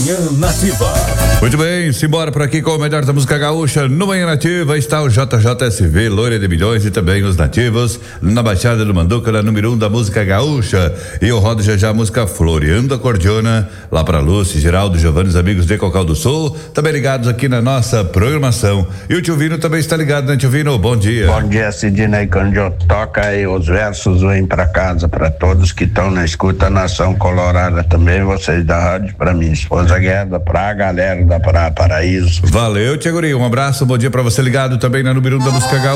Manhã Nativa. Muito bem, simbora por aqui com o melhor da música gaúcha. No Manhã Nativa está o JJSV, Loira de Milhões, e também os nativos na Baixada do Manduca, na número 1 da música gaúcha. E eu rodo já a música Floreando a Cordiona, lá pra Lúcia, Geraldo, Giovanni, os amigos de Cocal do Sul, também ligados aqui na nossa programação. E o tio Vino também está ligado, né, tio Vino? Bom dia. Bom dia, Sidney Candio. Toca aí os versos, vem pra casa, pra todos que estão na escuta, Nação Colorada, também vocês da rádio, pra minha esposa Guerra, pra galera da Paraíso. Valeu, tia Guri, um abraço, bom dia pra você ligado também na número 1 da música gaúcha.